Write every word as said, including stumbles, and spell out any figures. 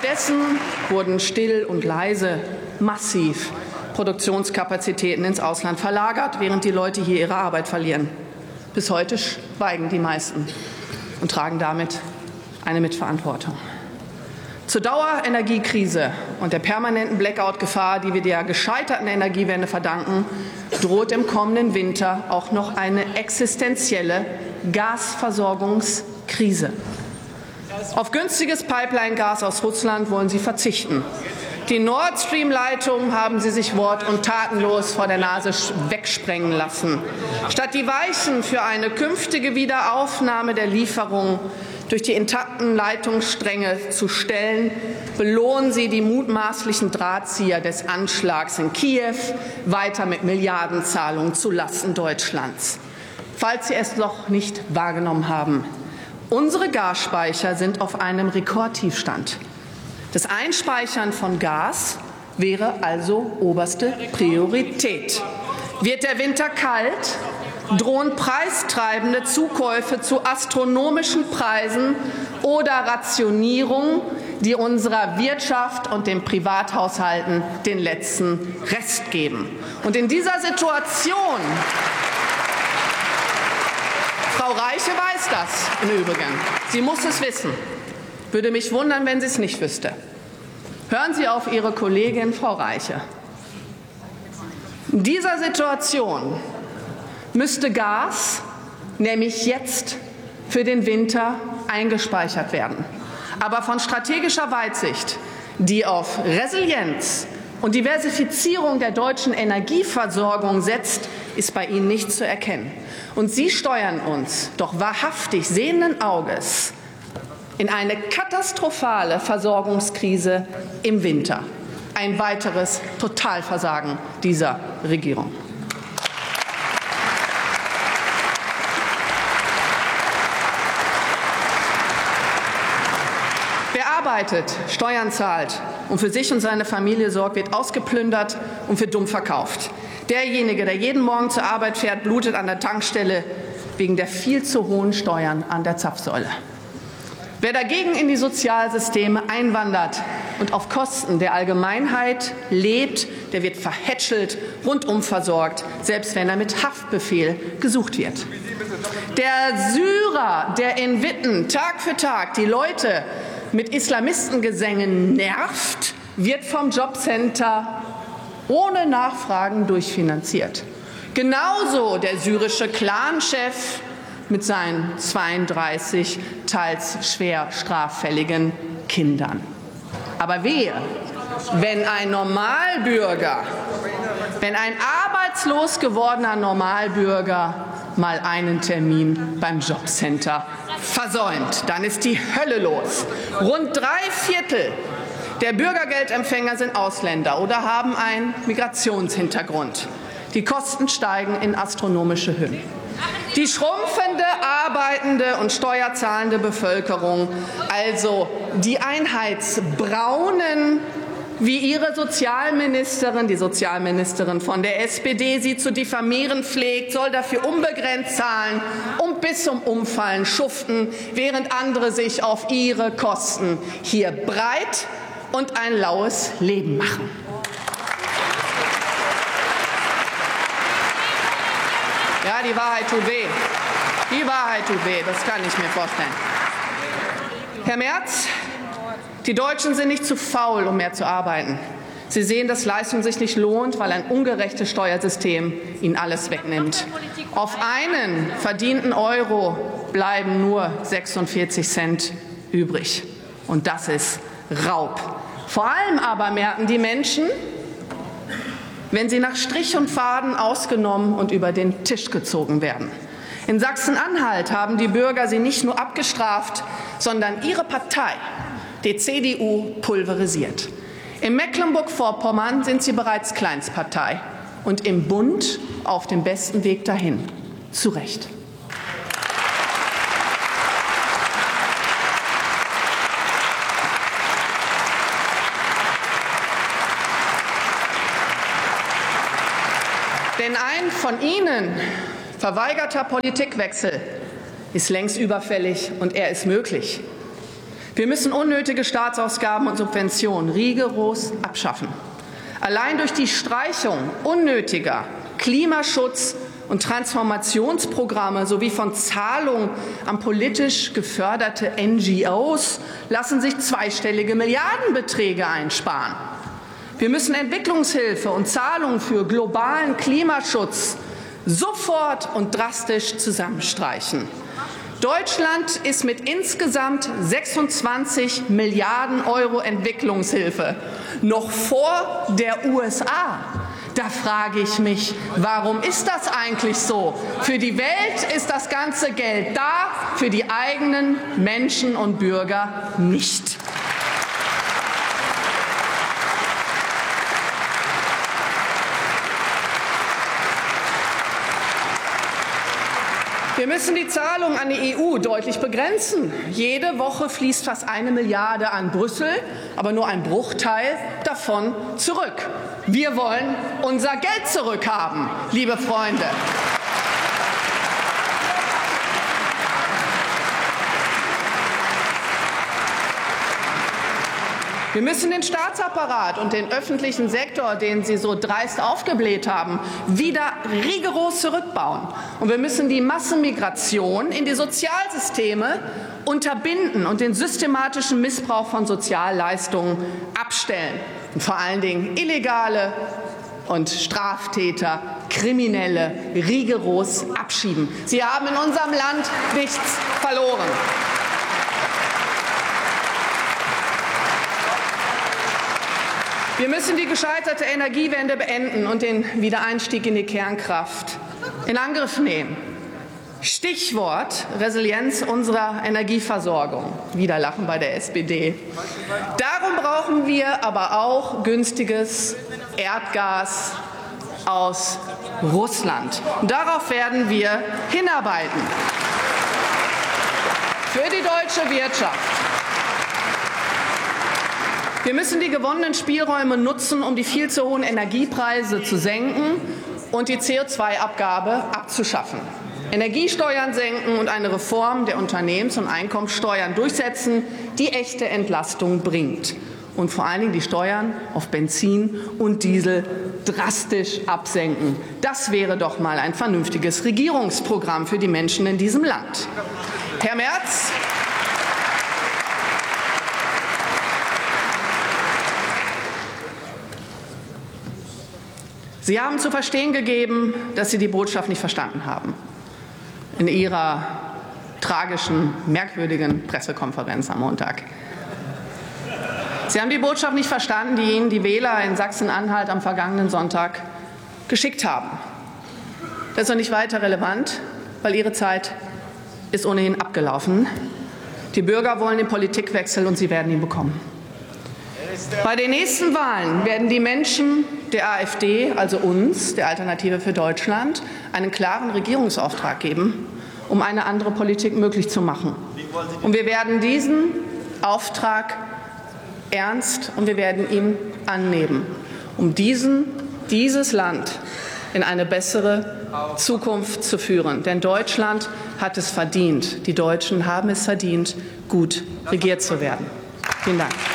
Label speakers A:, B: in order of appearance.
A: Stattdessen wurden still und leise massiv Produktionskapazitäten ins Ausland verlagert, während die Leute hier ihre Arbeit verlieren. Bis heute schweigen die meisten und tragen damit eine Mitverantwortung. Zur Dauerenergiekrise und der permanenten Blackout-Gefahr, die wir der gescheiterten Energiewende verdanken, droht im kommenden Winter auch noch eine existenzielle Gasversorgungskrise. Auf günstiges Pipeline-Gas aus Russland wollen Sie verzichten. Die Nord Stream-Leitung haben Sie sich wort- und tatenlos vor der Nase wegsprengen lassen. Statt die Weichen für eine künftige Wiederaufnahme der Lieferungen durch die intakten Leitungsstränge zu stellen, belohnen Sie die mutmaßlichen Drahtzieher des Anschlags in Kiew weiter mit Milliardenzahlungen zulasten Deutschlands. Falls Sie es noch nicht wahrgenommen haben, unsere Gasspeicher sind auf einem Rekordtiefstand. Das Einspeichern von Gas wäre also oberste Priorität. Wird der Winter kalt, drohen preistreibende Zukäufe zu astronomischen Preisen oder Rationierungen, die unserer Wirtschaft und den Privathaushalten den letzten Rest geben. Und in dieser Situation, Frau Reiche weiß das im Übrigen, sie muss es wissen, würde mich wundern, wenn sie es nicht wüsste. Hören Sie auf Ihre Kollegin Frau Reiche. In dieser Situation müsste Gas nämlich jetzt für den Winter eingespeichert werden. Aber von strategischer Weitsicht, die auf Resilienz und Diversifizierung der deutschen Energieversorgung setzt, ist bei Ihnen nichts zu erkennen. Und Sie steuern uns doch wahrhaftig sehenden Auges in eine katastrophale Versorgungskrise im Winter. Ein weiteres Totalversagen dieser Regierung. Wer arbeitet, Steuern zahlt und für sich und seine Familie sorgt, wird ausgeplündert und für dumm verkauft. Derjenige, der jeden Morgen zur Arbeit fährt, blutet an der Tankstelle wegen der viel zu hohen Steuern an der Zapfsäule. Wer dagegen in die Sozialsysteme einwandert und auf Kosten der Allgemeinheit lebt, der wird verhätschelt, rundum versorgt, selbst wenn er mit Haftbefehl gesucht wird. Der Syrer, der in Witten Tag für Tag die Leute mit Islamistengesängen nervt, wird vom Jobcenter ohne Nachfragen durchfinanziert. Genauso der syrische Clanchef mit seinen zweiunddreißig teils schwer straffälligen Kindern. Aber wehe, wenn ein Normalbürger, wenn ein arbeitslos gewordener Normalbürger mal einen Termin beim Jobcenter versäumt, dann ist die Hölle los. Rund drei Viertel der Bürgergeldempfänger sind Ausländer oder haben einen Migrationshintergrund. Die Kosten steigen in astronomische Höhen. Die schrumpfende, arbeitende und steuerzahlende Bevölkerung, also die Einheitsbraunen, wie ihre Sozialministerin, die Sozialministerin von der S P D, sie zu diffamieren pflegt, soll dafür unbegrenzt zahlen und bis zum Umfallen schuften, während andere sich auf ihre Kosten hier breit und ein laues Leben machen. Ja, die Wahrheit tut weh. Die Wahrheit tut weh, das kann ich mir vorstellen. Herr Merz, die Deutschen sind nicht zu faul, um mehr zu arbeiten. Sie sehen, dass Leistung sich nicht lohnt, weil ein ungerechtes Steuersystem ihnen alles wegnimmt. Auf einen verdienten Euro bleiben nur sechsundvierzig Cent übrig. Und das ist Raub. Vor allem aber merken die Menschen, wenn sie nach Strich und Faden ausgenommen und über den Tisch gezogen werden. In Sachsen-Anhalt haben die Bürger sie nicht nur abgestraft, sondern ihre Partei, die C D U, pulverisiert. In Mecklenburg-Vorpommern sind sie bereits Kleinstpartei und im Bund auf dem besten Weg dahin. Zu Recht. Denn ein von Ihnen verweigerter Politikwechsel ist längst überfällig und er ist möglich. Wir müssen unnötige Staatsausgaben und Subventionen rigoros abschaffen. Allein durch die Streichung unnötiger Klimaschutz- und Transformationsprogramme sowie von Zahlungen an politisch geförderte N G Os lassen sich zweistellige Milliardenbeträge einsparen. Wir müssen Entwicklungshilfe und Zahlungen für globalen Klimaschutz sofort und drastisch zusammenstreichen. Deutschland ist mit insgesamt sechsundzwanzig Milliarden Euro Entwicklungshilfe noch vor der U S A. Da frage ich mich, warum ist das eigentlich so? Für die Welt ist das ganze Geld da, für die eigenen Menschen und Bürger nicht. Wir müssen die Zahlungen an die E U deutlich begrenzen. Jede Woche fließt fast eine Milliarde an Brüssel, aber nur ein Bruchteil davon zurück. Wir wollen unser Geld zurückhaben, liebe Freunde. Wir müssen den Staatsapparat und den öffentlichen Sektor, den Sie so dreist aufgebläht haben, wieder rigoros zurückbauen. Und wir müssen die Massenmigration in die Sozialsysteme unterbinden und den systematischen Missbrauch von Sozialleistungen abstellen. Und vor allen Dingen Illegale und Straftäter, Kriminelle rigoros abschieben. Sie haben in unserem Land nichts verloren. Wir müssen die gescheiterte Energiewende beenden und den Wiedereinstieg in die Kernkraft in Angriff nehmen. Stichwort Resilienz unserer Energieversorgung. Wieder Lachen bei der S P D. Darum brauchen wir aber auch günstiges Erdgas aus Russland. Und darauf werden wir hinarbeiten. Für die deutsche Wirtschaft. Wir müssen die gewonnenen Spielräume nutzen, um die viel zu hohen Energiepreise zu senken und die C O zwei Abgabe abzuschaffen. Energiesteuern senken und eine Reform der Unternehmens- und Einkommensteuern durchsetzen, die echte Entlastung bringt. Und vor allen Dingen die Steuern auf Benzin und Diesel drastisch absenken. Das wäre doch mal ein vernünftiges Regierungsprogramm für die Menschen in diesem Land. Herr Merz, Sie haben zu verstehen gegeben, dass Sie die Botschaft nicht verstanden haben. In Ihrer tragischen, merkwürdigen Pressekonferenz am Montag. Sie haben die Botschaft nicht verstanden, die Ihnen die Wähler in Sachsen-Anhalt am vergangenen Sonntag geschickt haben. Das ist doch nicht weiter relevant, weil Ihre Zeit ist ohnehin abgelaufen. Die Bürger wollen den Politikwechsel und sie werden ihn bekommen. Bei den nächsten Wahlen werden die Menschen der AfD, also uns, der Alternative für Deutschland, einen klaren Regierungsauftrag geben, um eine andere Politik möglich zu machen. Und wir werden diesen Auftrag ernst und wir werden ihn annehmen, um diesen, dieses Land in eine bessere Zukunft zu führen. Denn Deutschland hat es verdient. Die Deutschen haben es verdient, gut regiert zu werden. Vielen Dank.